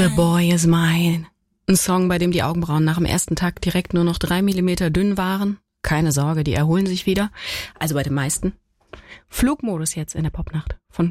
The Boy is Mine. Ein Song, bei dem die Augenbrauen nach dem ersten Takt direkt nur noch 3 Millimeter dünn waren. Keine Sorge, die erholen sich wieder. Also bei den meisten. Flugmodus jetzt in der Popnacht von